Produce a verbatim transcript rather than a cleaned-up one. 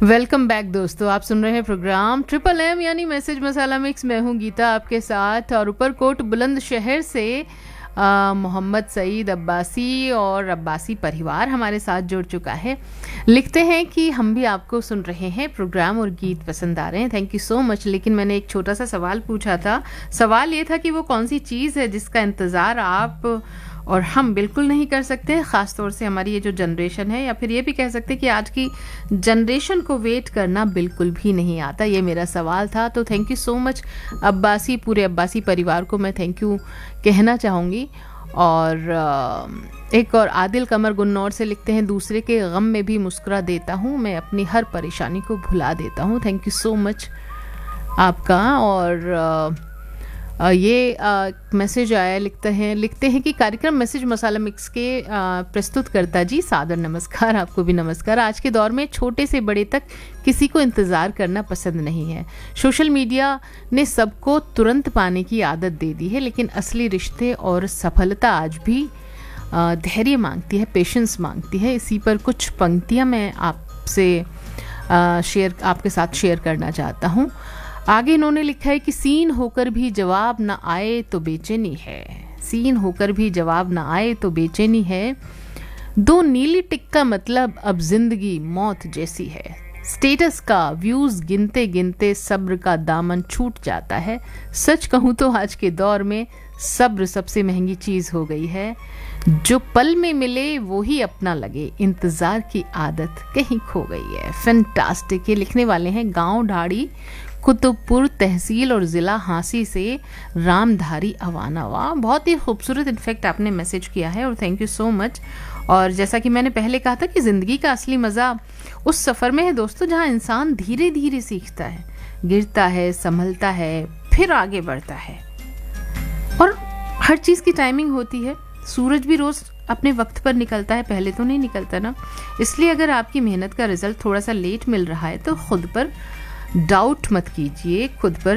Welcome back दोस्तों, आप सुन रहे हैं प्रोग्राम ट्रिपल एम यानी मैसेज मसाला मिक्स। मैं हूं गीता आपके साथ और ऊपरकोट बुलंदशहर से मोहम्मद सईद अब्बासी और अब्बासी परिवार हमारे साथ जुड़ चुका है। लिखते हैं कि हम भी आपको सुन रहे हैं, प्रोग्राम और गीत पसंद आ रहे हैं, थैंक यू सो मच। लेकिन मैंने एक छोटा सा सवाल पूछा था। सवाल ये था कि वो कौन सी चीज़ है जिसका इंतज़ार आप और हम बिल्कुल नहीं कर सकते, ख़ास तौर से हमारी ये जो जनरेशन है, या फिर ये भी कह सकते हैं कि आज की जनरेशन को वेट करना बिल्कुल भी नहीं आता। ये मेरा सवाल था। तो thank you so much Abbasi, पूरे अब्बासी परिवार को मैं थैंक यू कहना चाहूँगी। और एक और आदिल कमर गुन्नौर से लिखते हैं, दूसरे के गम में भी मुस्कुरा देता हूँ, मैं अपनी हर परेशानी को भुला देता हूँ। थैंक यू सो मच आपका। और ये मैसेज आया, लिखते हैं लिखते हैं कि कार्यक्रम मैसेज मसाला मिक्स के प्रस्तुतकर्ता जी सादर नमस्कार। आपको भी नमस्कार। आज के दौर में छोटे से बड़े तक किसी को इंतज़ार करना पसंद नहीं है। सोशल मीडिया ने सबको तुरंत पाने की आदत दे दी है, लेकिन असली रिश्ते और सफलता आज भी धैर्य मांगती है, पेशेंस मांगती है। इसी पर कुछ पंक्तियाँ मैं आपसे शेयर आपके साथ शेयर करना चाहता हूँ। आगे इन्होंने लिखा है कि सीन होकर भी जवाब न आए तो बेचैनी है, सीन होकर भी जवाब न आए तो बेचैनी है, दो नीली टिक का मतलब अब जिंदगी मौत जैसी है, स्टेटस का व्यूज गिनते गिनते सब्र का दामन छूट जाता है, सच कहूँ तो आज के दौर में सब्र सबसे महंगी चीज़ हो गई है, जो पल में मिले वो ही अपना लगे, इंतज़ार की आदत कहीं खो गई है। फैंटास्टिक। ये लिखने वाले हैं गांव ढाड़ी, कुतुबपुर तहसील और ज़िला हांसी से रामधारी अवाना। वाह, बहुत ही खूबसूरत इनफैक्ट आपने मैसेज किया है और थैंक यू सो मच। और जैसा कि मैंने पहले कहा था कि ज़िंदगी का असली मज़ा उस सफ़र में है दोस्तों, जहाँ इंसान धीरे धीरे सीखता है, गिरता है, संभलता है, फिर आगे बढ़ता है। और हर चीज़ की टाइमिंग होती है। सूरज भी रोज़ अपने वक्त पर निकलता है, पहले तो नहीं निकलता ना। इसलिए अगर आपकी मेहनत का रिजल्ट थोड़ा सा लेट मिल रहा है तो खुद पर डाउट मत कीजिए, खुद पर